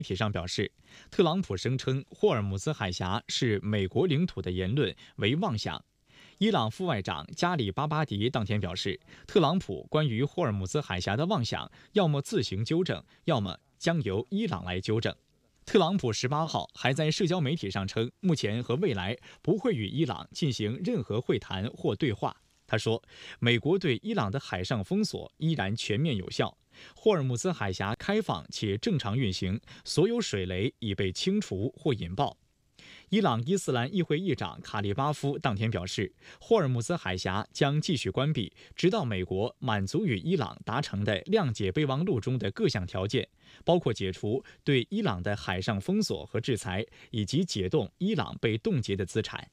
体上表示，特朗普声称霍尔木兹海峡是美国领土的言论为妄想。伊朗副外长加里巴巴迪当天表示，特朗普关于霍尔木兹海峡的妄想，要么自行纠正，要么将由伊朗来纠正。特朗普18号还在社交媒体上称，目前和未来不会与伊朗进行任何会谈或对话。他说，美国对伊朗的海上封锁依然全面有效，霍尔木兹海峡开放且正常运行，所有水雷已被清除或引爆。伊朗伊斯兰议会议长卡利巴夫当天表示，霍尔木兹海峡将继续关闭，直到美国满足与伊朗达成的谅解备忘录中的各项条件，包括解除对伊朗的海上封锁和制裁，以及解冻伊朗被冻结的资产。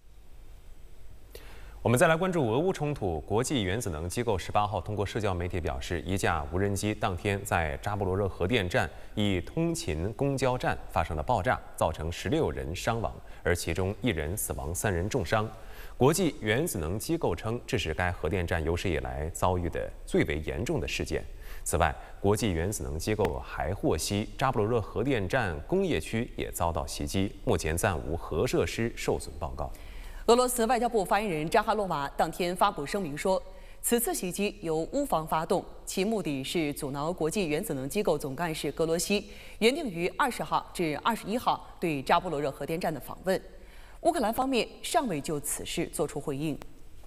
我们再来关注俄乌冲突。国际原子能机构18号通过社交媒体表示，一架无人机当天在扎波罗热核电站一通勤公交站发生了爆炸，造成16人伤亡，而其中1人死亡，3人重伤。国际原子能机构称，这是该核电站有史以来遭遇的最为严重的事件。此外，国际原子能机构还获悉，扎波罗热核电站工业区也遭到袭击，目前暂无核设施受损报告。 俄罗斯外交部发言人扎哈罗娃当天发布声明说，此次袭击由乌方发动，其目的是阻挠国际原子能机构总干事格罗西原定于20号至21号对扎波罗热核电站的访问。乌克兰方面尚未就此事作出回应。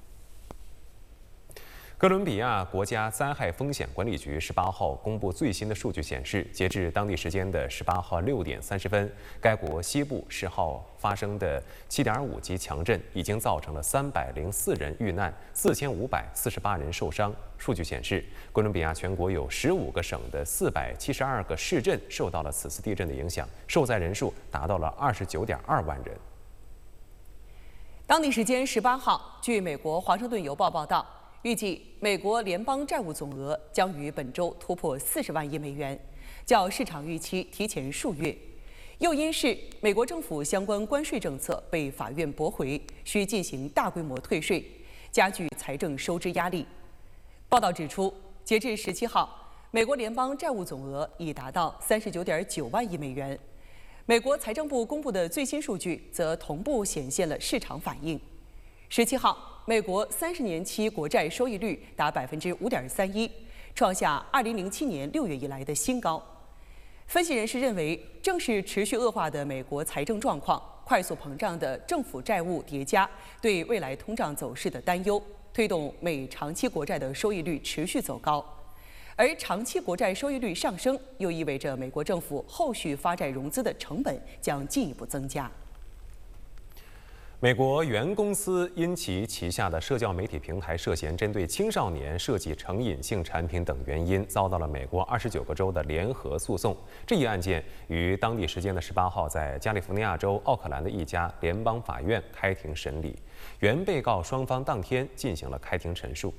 哥伦比亚国家灾害风险管理局18号公布最新的数据显示，截至当地时间的18号6点30分，该国西部10号发生的7.5级强震已经造成了304人遇难，4548人受伤。数据显示，哥伦比亚全国有15个省的472个市镇受到了此次地震的影响，受灾人数达到了29.2万人。 当地时间18号，据美国《华盛顿邮报》报道，预计美国联邦债务总额将于本周突破40万亿美元，较市场预期提前数月。诱因是美国政府相关关税政策被法院驳回，需进行大规模退税，加剧财政收支压力。报道指出，截至17号，美国联邦债务总额已达到39.9万亿美元。美国财政部公布的最新数据则同步显现了市场反应。17号，美国30年期国债收益率达5.31%，创下2007年6月以来的新高。分析人士认为，正是持续恶化的美国财政状况、快速膨胀的政府债务叠加，对未来通胀走势的担忧，推动美长期国债的收益率持续走高。而长期国债收益率上升，又意味着美国政府后续发债融资的成本将进一步增加。 美国原公司因其旗下的社交媒体平台涉嫌针对青少年设计成瘾性产品等原因，遭到了美国29个州的联合诉讼。这一案件于当地时间的18号在加利福尼亚州奥克兰的一家联邦法院开庭审理，原被告双方当天进行了开庭陈述。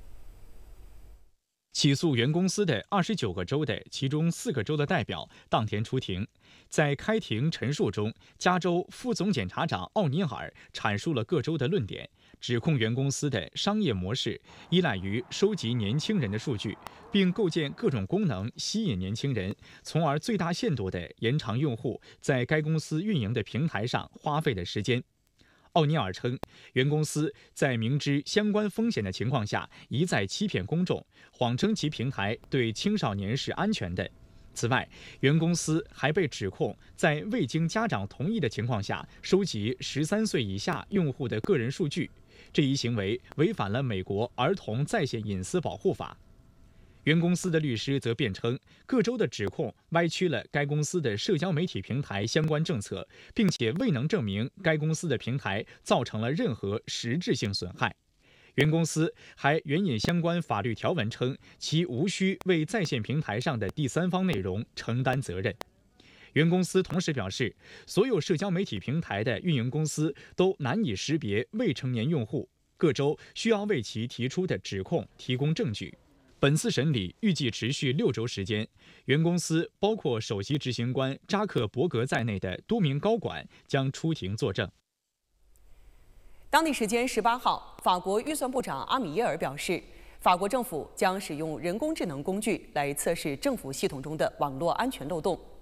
起诉原公司的29个州的其中4个州的代表当天出庭。在开庭陈述中，加州副总检察长奥尼尔阐述了各州的论点，指控原公司的商业模式依赖于收集年轻人的数据，并构建各种功能吸引年轻人，从而最大限度地延长用户在该公司运营的平台上花费的时间。奥尼尔称，原公司在明知相关风险的情况下，一再欺骗公众，谎称其平台对青少年是安全的。此外，原公司还被指控在未经家长同意的情况下收集13岁以下用户的个人数据，这一行为违反了美国儿童在线隐私保护法。原公司的律师则辩称，各州的指控歪曲了该公司的社交媒体平台相关政策，并且未能证明该公司的平台造成了任何实质性损害。原公司还援引相关法律条文称，其无需为在线平台上的第三方内容承担责任。原公司同时表示，所有社交媒体平台的运营公司都难以识别未成年用户，各州需要为其提出的指控提供证据。本次审理预计持续6周时间，原公司包括首席执行官扎克伯格在内的多名高管将出庭作证。 当地时间18号，法国预算部长阿米耶尔表示，法国政府将使用人工智能工具来测试政府系统中的网络安全漏洞。